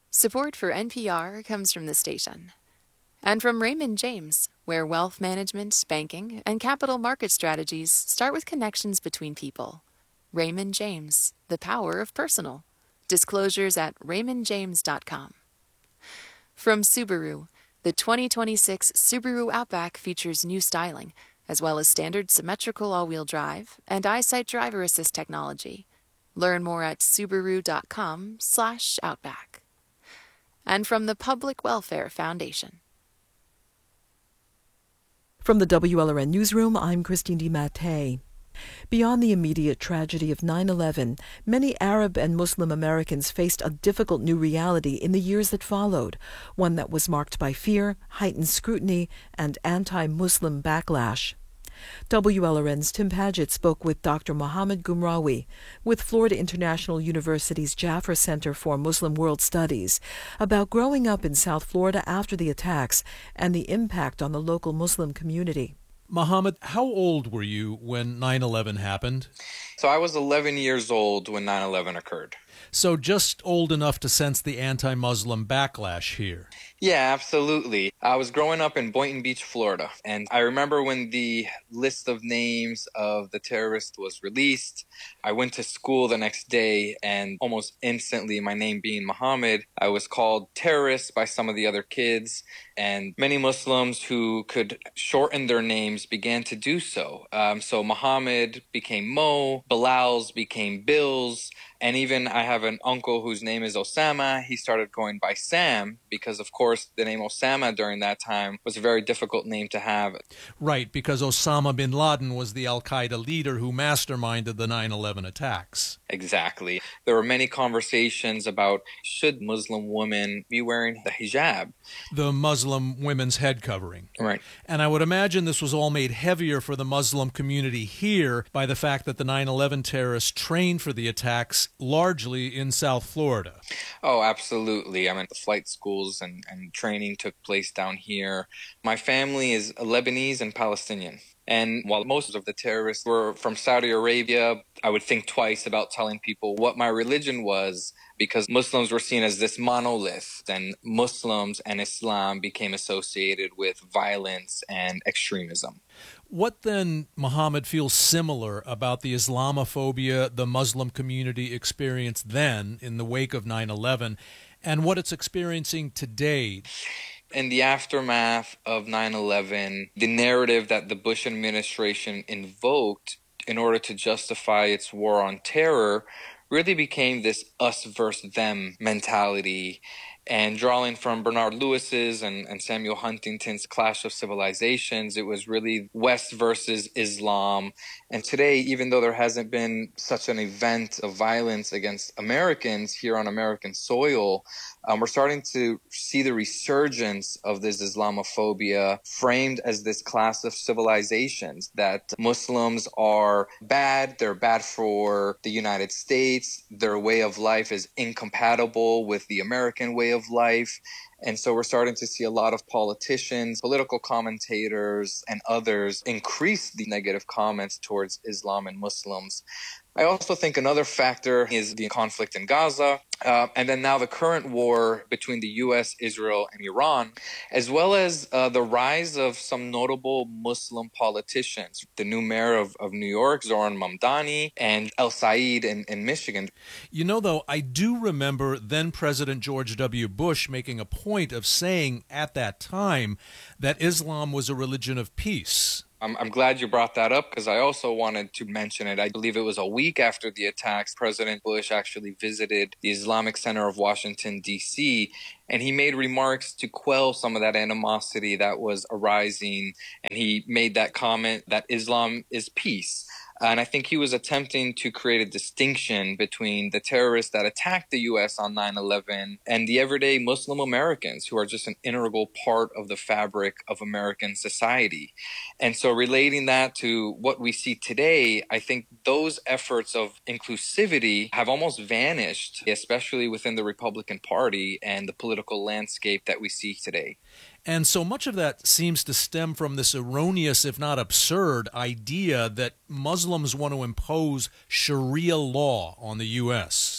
Support for NPR comes from the station and from Raymond James, where wealth management, banking, and capital market strategies start with connections between people. Raymond James, the power of personal. Disclosures at raymondjames.com. From Subaru, the 2026 Subaru Outback features new styling, as well as standard symmetrical all-wheel drive and EyeSight driver assist technology. Learn more at subaru.com/outback. And from the Public Welfare Foundation. From the WLRN Newsroom, I'm Christine DiMattei. Beyond the immediate tragedy of 9/11, many Arab and Muslim Americans faced a difficult new reality in the years that followed, one that was marked by fear, heightened scrutiny, and anti-Muslim backlash. WLRN's Tim Paget spoke with Dr. Mohammed Gumrawi with Florida International University's Jaffer Center for Muslim World Studies about growing up in South Florida after the attacks and the impact on the local Muslim community. Mohammed, how old were you when 9/11 happened? So I was 11 years old when 9/11 occurred. So just old enough to sense the anti-Muslim backlash here. Yeah, absolutely. I was growing up in Boynton Beach, Florida, and I remember when the list of names of the terrorists was released. I went to school the next day, and almost instantly, my name being Mohammed, I was called terrorist by some of the other kids, and many Muslims who could shorten their names began to do so. So Mohammed became Mo, Bilal's became Bills, and even I have an uncle whose name is Osama. He started going by Sam because, of course, the name Osama during that time was a very difficult name to have. Right, because Osama bin Laden was the al-Qaeda leader who masterminded the 9/11 attacks. Exactly. There were many conversations about should Muslim women be wearing the hijab, the Muslim women's head covering. Right. And I would imagine this was all made heavier for the Muslim community here by the fact that the 9/11 terrorists trained for the attacks largely in South Florida. Oh, absolutely. I mean, the flight schools and training took place down here. My family is Lebanese and Palestinian. And while most of the terrorists were from Saudi Arabia, I would think twice about telling people what my religion was because Muslims were seen as this monolith, and Muslims and Islam became associated with violence and extremism. What then, Mohammed, feels similar about the Islamophobia the Muslim community experienced then in the wake of 9/11 and what it's experiencing today? In the aftermath of 9/11, the narrative that the Bush administration invoked in order to justify its war on terror really became this us versus them mentality. And drawing from Bernard Lewis's and Samuel Huntington's Clash of Civilizations, it was really West versus Islam. And today, even though there hasn't been such an event of violence against Americans here on American soil, we're starting to see the resurgence of this Islamophobia framed as this class of civilizations, that Muslims are bad, they're bad for the United States, their way of life is incompatible with the American way of life. And so we're starting to see a lot of politicians, political commentators, and others increase the negative comments towards Islam and Muslims. I also think another factor is the conflict in Gaza, and then now the current war between the U.S., Israel, and Iran, as well as the rise of some notable Muslim politicians. The new mayor of New York, Zoran Mamdani, and El Said in Michigan. You know, though, I do remember then President George W. Bush making a point of saying at that time that Islam was a religion of peace. I'm glad you brought that up because I also wanted to mention it. I believe it was a week after the attacks, President Bush actually visited the Islamic Center of Washington, D.C., and he made remarks to quell some of that animosity that was arising. And he made that comment that Islam is peace. And I think he was attempting to create a distinction between the terrorists that attacked the U.S. on 9/11 and the everyday Muslim Americans who are just an integral part of the fabric of American society. And so relating that to what we see today, I think those efforts of inclusivity have almost vanished, especially within the Republican Party and the political landscape that we see today. And so much of that seems to stem from this erroneous, if not absurd, idea that Muslims want to impose Sharia law on the U.S.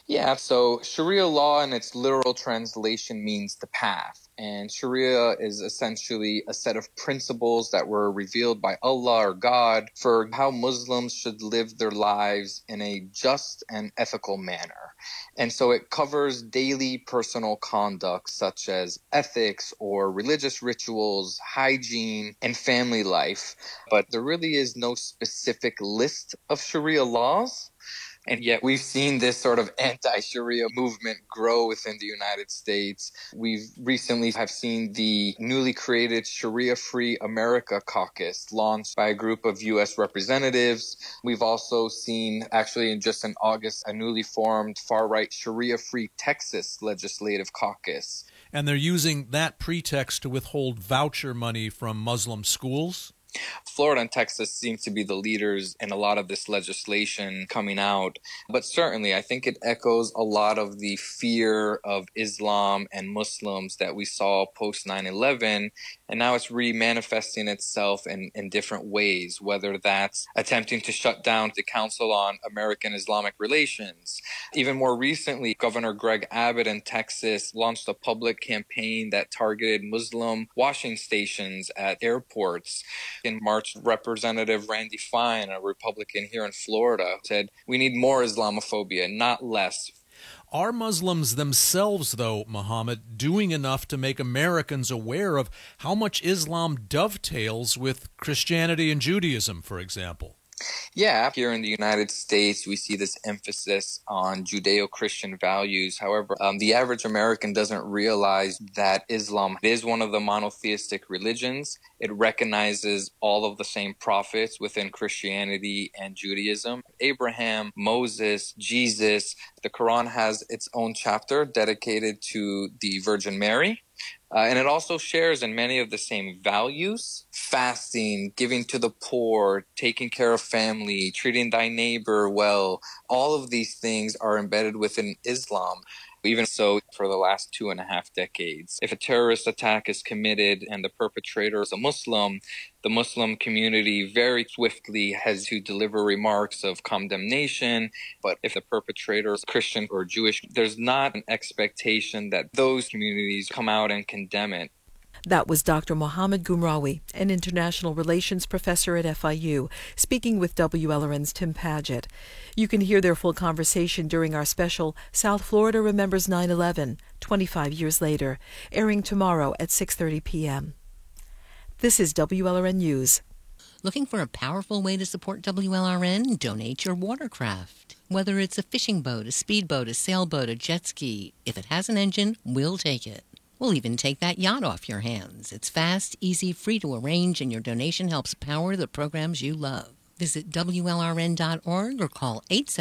Yeah, so Sharia law in its literal translation means the path. And Sharia is essentially a set of principles that were revealed by Allah or God for how Muslims should live their lives in a just and ethical manner. And so it covers daily personal conduct such as ethics or religious rituals, hygiene, and family life. But there really is no specific list of Sharia laws. And yet we've seen this sort of anti-Sharia movement grow within the United States. We've recently have seen the newly created Sharia-Free America caucus launched by a group of U.S. representatives. We've also seen, actually in August, a newly formed far-right Sharia-Free Texas legislative caucus. And they're using that pretext to withhold voucher money from Muslim schools? Florida and Texas seem to be the leaders in a lot of this legislation coming out. But certainly, I think it echoes a lot of the fear of Islam and Muslims that we saw post 9/11. And now it's re-manifesting itself in different ways, whether that's attempting to shut down the Council on American Islamic Relations. Even more recently, Governor Greg Abbott in Texas launched a public campaign that targeted Muslim washing stations at airports. In March, Representative Randy Fine, a Republican here in Florida, said, "We need more Islamophobia, not less." Are Muslims themselves, though, Muhammad, doing enough to make Americans aware of how much Islam dovetails with Christianity and Judaism, for example? Yeah, here in the United States, we see this emphasis on Judeo-Christian values. However, the average American doesn't realize that Islam is one of the monotheistic religions. It recognizes all of the same prophets within Christianity and Judaism. Abraham, Moses, Jesus. The Quran has its own chapter dedicated to the Virgin Mary. And it also shares in many of the same values: fasting, giving to the poor, taking care of family, treating thy neighbor well. All of these things are embedded within Islam. Even so, for the last 2.5 decades, if a terrorist attack is committed and the perpetrator is a Muslim, the Muslim community very swiftly has to deliver remarks of condemnation. But if the perpetrator is Christian or Jewish, there's not an expectation that those communities come out and condemn it. That was Dr. Mohammed Gumrawi, an international relations professor at FIU, speaking with WLRN's Tim Paget. You can hear their full conversation during our special South Florida Remembers 9/11, 25 years later, airing tomorrow at 6:30 p.m. This is WLRN News. Looking for a powerful way to support WLRN? Donate your watercraft. Whether it's a fishing boat, a speedboat, a sailboat, a jet ski, if it has an engine, we'll take it. We'll even take that yacht off your hands. It's fast, easy, free to arrange, and your donation helps power the programs you love. Visit WLRN.org or call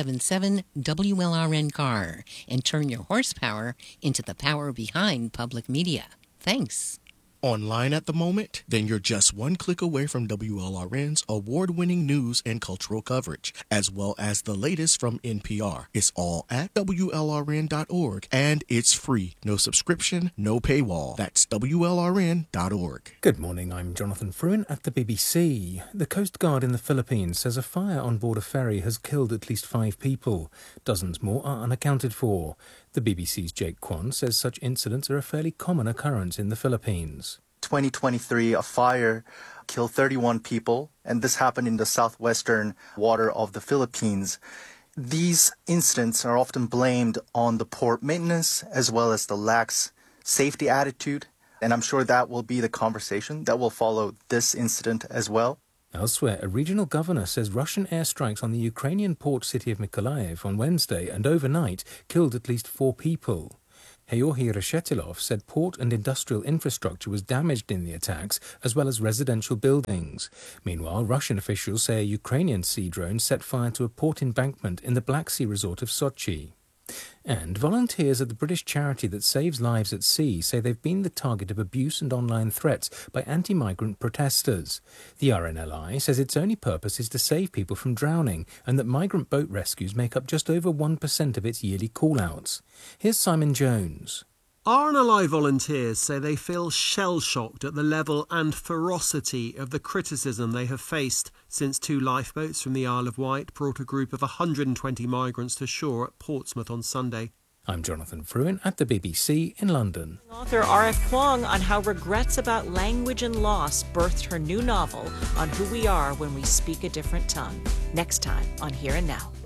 877-WLRN-CAR and turn your horsepower into the power behind public media. Thanks. Online at the moment? Then you're just one click away from WLRN's award-winning news and cultural coverage, as well as the latest from NPR. It's all at WLRN.org, and it's free. No subscription, no paywall. That's WLRN.org. Good morning, I'm Jonathan Fruin at the BBC. The Coast Guard in the Philippines says a fire on board a ferry has killed at least 5 people. Dozens more are unaccounted for. The BBC's Jake Kwan says such incidents are a fairly common occurrence in the Philippines. 2023, a fire killed 31 people, and this happened in the southwestern water of the Philippines. These incidents are often blamed on the poor maintenance as well as the lax safety attitude, and I'm sure that will be the conversation that will follow this incident as well. Elsewhere, a regional governor says Russian airstrikes on the Ukrainian port city of Mykolaiv on Wednesday and overnight killed at least 4 people. Georgy Reshetilov said port and industrial infrastructure was damaged in the attacks, as well as residential buildings. Meanwhile, Russian officials say a Ukrainian sea drone set fire to a port embankment in the Black Sea resort of Sochi. And volunteers at the British charity that saves lives at sea say they've been the target of abuse and online threats by anti-migrant protesters. The RNLI says its only purpose is to save people from drowning and that migrant boat rescues make up just over 1% of its yearly call-outs. Here's Simon Jones. RNLI volunteers say they feel shell-shocked at the level and ferocity of the criticism they have faced since 2 lifeboats from the Isle of Wight brought a group of 120 migrants to shore at Portsmouth on Sunday. I'm Jonathan Fruin at the BBC in London. Author R.F. Kuang on how regrets about language and loss birthed her new novel on who we are when we speak a different tongue. Next time on Here and Now.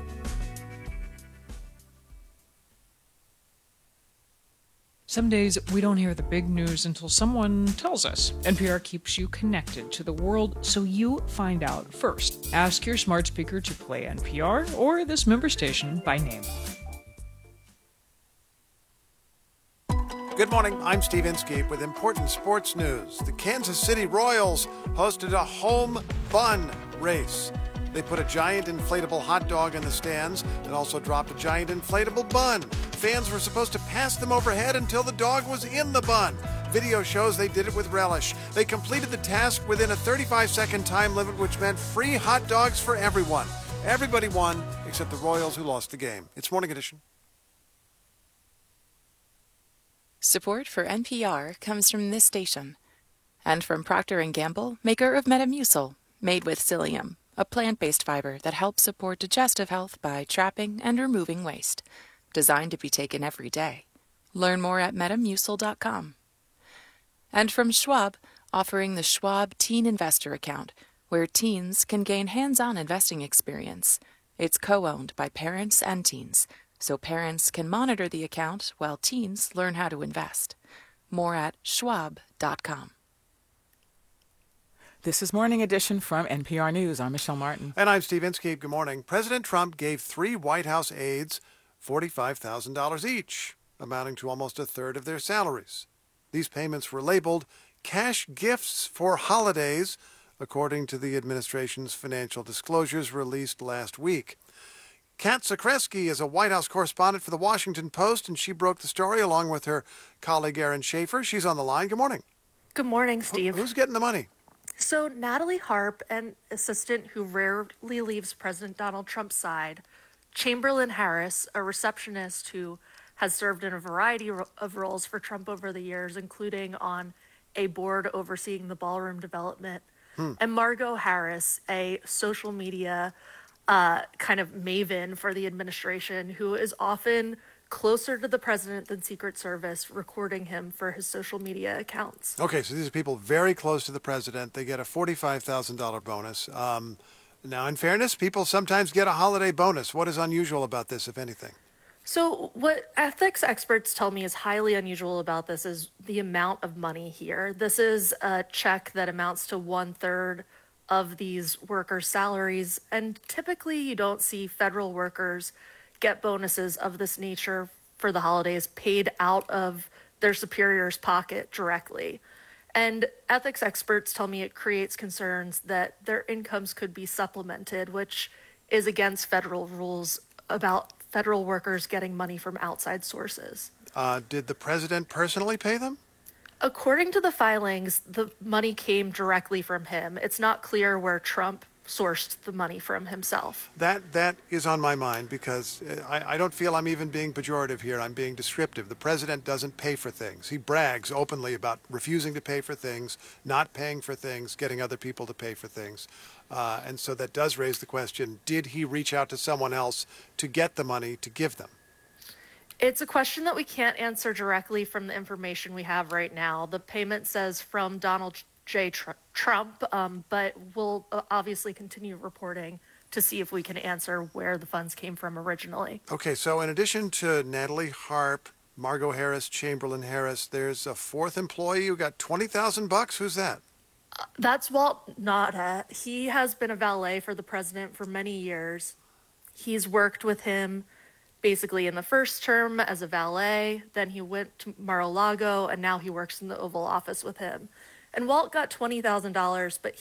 Some days we don't hear the big news until someone tells us. NPR keeps you connected to the world so you find out first. Ask your smart speaker to play NPR or this member station by name. Good morning, I'm Steve Inskeep with important sports news. The Kansas City Royals hosted a home bun race. They put a giant inflatable hot dog in the stands and also dropped a giant inflatable bun. Fans were supposed to pass them overhead until the dog was in the bun. Video shows they did it with relish. They completed the task within a 35-second time limit, which meant free hot dogs for everyone. Everybody won except the Royals, who lost the game. It's Morning Edition. Support for NPR comes from this station and from Procter & Gamble, maker of Metamucil, made with psyllium, a plant-based fiber that helps support digestive health by trapping and removing waste. Designed to be taken every day. Learn more at metamucil.com. And from Schwab, offering the Schwab Teen Investor Account, where teens can gain hands-on investing experience. It's co-owned by parents and teens, so parents can monitor the account while teens learn how to invest. More at schwab.com. This is Morning Edition from NPR News. I'm Michelle Martin. And I'm Steve Inskeep. Good morning. President Trump gave 3 White House aides $45,000 each, amounting to almost a third of their salaries. These payments were labeled cash gifts for holidays, according to the administration's financial disclosures released last week. Kat Zakrzewski is a White House correspondent for The Washington Post, and she broke the story along with her colleague Erin Schaefer. She's on the line. Good morning. Good morning, Steve. Who's getting the money? So Natalie Harp, an assistant who rarely leaves President Donald Trump's side, Chamberlain Harris, a receptionist who has served in a variety of roles for Trump over the years, including on a board overseeing the ballroom development, and Margot Harris, a social media kind of maven for the administration, who is often closer to the president than Secret Service, recording him for his social media accounts. Okay, so these are people very close to the president. They get a $45,000 bonus. Now, in fairness, people sometimes get a holiday bonus. What is unusual about this, if anything? So what ethics experts tell me is highly unusual about this is the amount of money here. This is a check that amounts to 1/3 of these workers' salaries, and typically you don't see federal workers get bonuses of this nature for the holidays paid out of their superior's pocket directly. And ethics experts tell me it creates concerns that their incomes could be supplemented, which is against federal rules about federal workers getting money from outside sources. Did the president personally pay them? According to the filings, the money came directly from him. It's not clear where Trump sourced the money from himself. That is on my mind because I don't feel I'm even being pejorative here. I'm being descriptive. The president doesn't pay for things. He brags openly about refusing to pay for things, not paying for things, getting other people to pay for things. And so that does raise the question, did he reach out to someone else to get the money to give them? It's a question that we can't answer directly from the information we have right now. The payment says from Donald J. Trump, but we'll obviously continue reporting to see if we can answer where the funds came from originally. Okay, so in addition to Natalie Harp, Margot Harris, Chamberlain Harris, there's a 4th employee who got $20,000. Who's that? That's Walt Nauta. He has been a valet for the president for many years. He's worked with him basically in the first term as a valet. Then he went to Mar-a-Lago, and now he works in the Oval Office with him. And Walt got $20,000, but